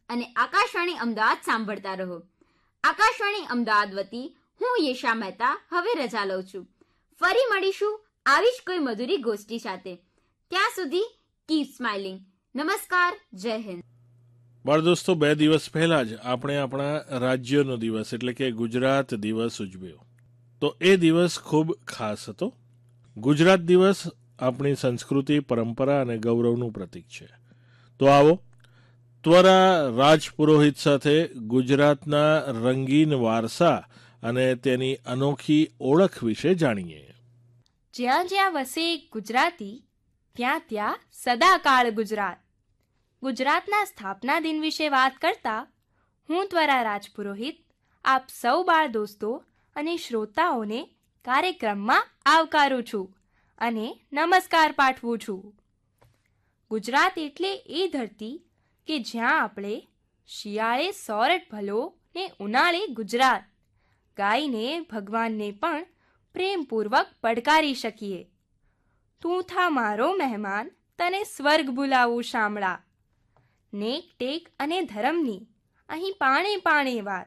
અને આકાશવાણી અમદાવાદ સાંભળતા રહો. આકાશવાણી અમદાવાદ વતી હું યેશા મહેતા હવે રજા લઉં છું. ફરી મળીશું આવી જ કોઈ મધુરી ગોષ્ઠી સાથે. ત્યાં સુધી કીપ સ્માઇલિંગ. નમસ્કાર, જય હિન્દ. બાળ દોસ્તો, 2 દિવસ પહેલા જ આપણે આપણા રાજ્યનો દિવસ એટલે કે ગુજરાત દિવસ ઉજવ્યો. તો એ દિવસ ખૂબ ખાસ હતો. ગુજરાત દિવસ આપણી સંસ્કૃતિ, પરંપરા અને ગૌરવનું પ્રતીક છે. તો આવો ત્વરા રાજપુરોહિત સાથે ગુજરાતના રંગીન વારસા અને તેની અનોખી ઓળખ વિશે જાણીએ. જ્યાં જ્યાં વસે ગુજરાતી, ત્યાં ત્યાં સદાકાળ ગુજરાત. ગુજરાતના સ્થાપના દિન વિશે વાત કરતા હું ત્વરા રાજપુરોહિત આપ સૌ બાળ દોસ્તો અને શ્રોતાઓને કાર્યક્રમમાં આવકારું છું અને નમસ્કાર પાઠવું છું. ગુજરાત એટલે એ ધરતી કે જ્યાં આપણે શિયાળે સોરઠ ભલો ને ઉનાળે ગુજરાત ગાઈને ભગવાનને પણ પ્રેમપૂર્વક પડકારી શકીએ. તું થા મારો મહેમાન, તને સ્વર્ગ બોલાવું શામળા. નેક ટેક અને ધર્મની અહીં પાણે પાણે વાત,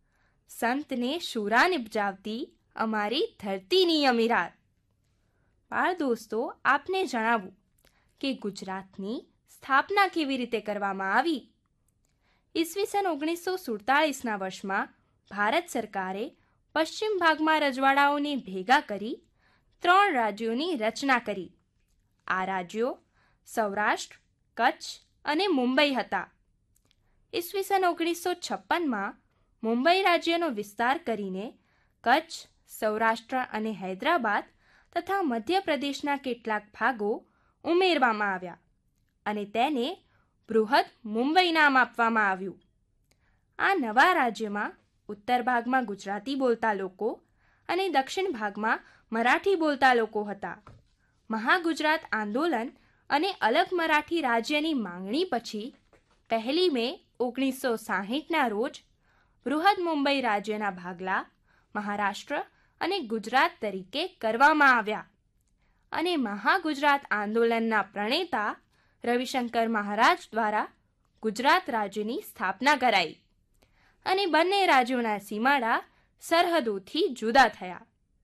સંતને શુરા નિપજાવતી અમારી ધરતીની અમીરાત. બાળ દોસ્તો, આપને જણાવું કે ગુજરાતની સ્થાપના કેવી રીતે કરવામાં આવી. ઈસવીસન 1947ના વર્ષમાં ભારત સરકારે પશ્ચિમ ભાગમાં રજવાડાઓને ભેગા કરી 3 રાજ્યોની રચના કરી. આ રાજ્યો સૌરાષ્ટ્ર, કચ્છ અને મુંબઈ હતા. ઈસવીસન 1956માં મુંબઈ રાજ્યનો વિસ્તાર કરીને કચ્છ, સૌરાષ્ટ્ર અને હૈદરાબાદ તથા મધ્યપ્રદેશના કેટલાક ભાગો ઉમેરવામાં આવ્યા અને તેને બૃહદ મુંબઈ નામ આપવામાં આવ્યું. આ નવા રાજ્યમાં ઉત્તર ભાગમાં ગુજરાતી બોલતા લોકો અને દક્ષિણ ભાગમાં મરાઠી બોલતા લોકો હતા. મહાગુજરાત આંદોલન અને અલગ મરાઠી રાજ્યની માંગણી પછી 1 મે 1960ના રોજ બૃહદ મુંબઈ રાજ્યના ભાગલા મહારાષ્ટ્ર અને ગુજરાત તરીકે કરવામાં આવ્યા અને મહાગુજરાત આંદોલનના પ્રણેતા રવિશંકર મહારાજ દ્વારા ગુજરાત રાજ્યની સ્થાપના કરાઈ અને બંને રાજ્યોના સીમાડા સરહદોથી જુદા થયા.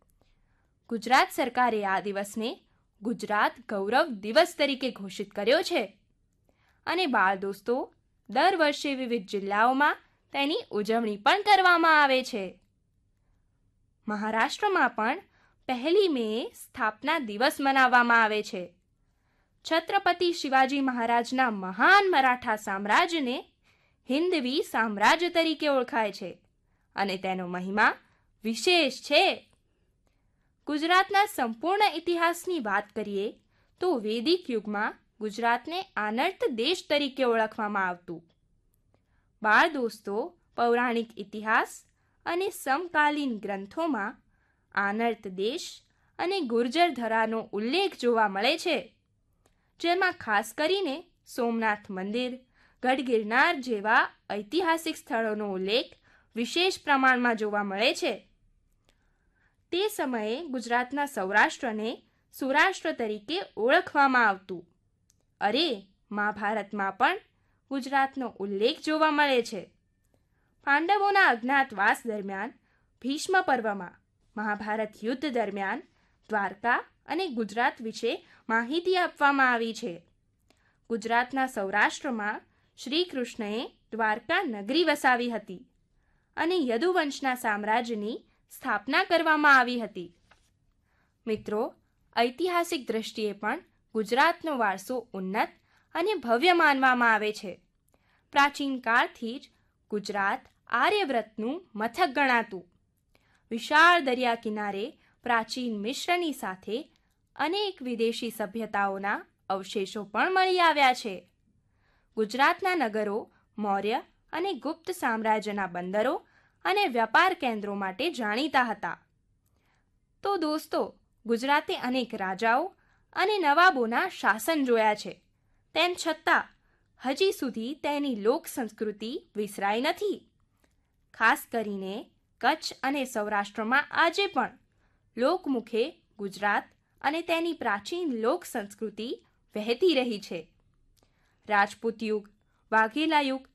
ગુજરાત સરકારે આ દિવસને ગુજરાત ગૌરવ દિવસ તરીકે ઘોષિત કર્યો છે અને બાળ દોસ્તો, દર વર્ષે વિવિધ જિલ્લાઓમાં તેની ઉજવણી પણ કરવામાં આવે છે. મહારાષ્ટ્રમાં પણ 1 મેએ સ્થાપના દિવસ મનાવવામાં આવે છે. છત્રપતિ શિવાજી મહારાજના મહાન મરાઠા સામ્રાજ્યને હિન્દવી સામ્રાજ્ય તરીકે ઓળખાય છે અને તેનો મહિમા વિશેષ છે. ગુજરાતના સંપૂર્ણ ઇતિહાસની વાત કરીએ તો વૈદિક યુગમાં ગુજરાતને આનર્ત દેશ તરીકે ઓળખવામાં આવતું. બાળ દોસ્તો, પૌરાણિક ઇતિહાસ અને સમકાલીન ગ્રંથોમાં આનર્ત દેશ અને ગુર્જર ધરાનો ઉલ્લેખ જોવા મળે છે, જેમાં ખાસ કરીને સોમનાથ મંદિર, ગઢ ગિરનાર જેવા ઐતિહાસિક સ્થળોનો ઉલ્લેખ વિશેષ પ્રમાણમાં જોવા મળે છે. તે સમયે ગુજરાતના સૌરાષ્ટ્રને સૌરાષ્ટ્ર તરીકે ઓળખવામાં આવતું. અરે, મહાભારતમાં પણ ગુજરાતનો ઉલ્લેખ જોવા મળે છે. પાંડવોના અજ્ઞાતવાસ દરમિયાન ભીષ્મ પર્વમાં મહાભારત યુદ્ધ દરમિયાન દ્વારકા અને ગુજરાત વિશે માહિતી આપવામાં આવી છે. ગુજરાતના સૌરાષ્ટ્રમાં શ્રી કૃષ્ણએ દ્વારકા નગરી વસાવી હતી અને યદુવંશના સામ્રાજ્યની સ્થાપના કરવામાં આવી હતી. મિત્રો, ઐતિહાસિક દ્રષ્ટિએ પણ ગુજરાતનો વારસો ઉન્નત અને ભવ્ય માનવામાં આવે છે. પ્રાચીન કાળથી જ ગુજરાત આર્યવ્રતનું મથક ગણાતું. વિશાળ દરિયા કિનારે પ્રાચીન મિશ્રની સાથે અનેક વિદેશી સભ્યતાઓના અવશેષો પણ મળી આવ્યા છે. ગુજરાતના નગરો મૌર્ય અને ગુપ્ત સામ્રાજ્યના બંદરો અને વ્યાપાર કેન્દ્રો માટે જાણીતા હતા. તો દોસ્તો, ગુજરાતે અનેક રાજાઓ અને નવાબોના શાસન જોયા છે. તેમ છતાં હજી સુધી તેની લોક સંસ્કૃતિ વિસરાઈ નથી. ખાસ કરીને કચ્છ અને સૌરાષ્ટ્રમાં આજે પણ લોકમુખે ગુજરાત અને તેની પ્રાચીન લોક સંસ્કૃતિ વહેતી રહી છે. રાજપૂત યુગ, વાઘેલા યુગ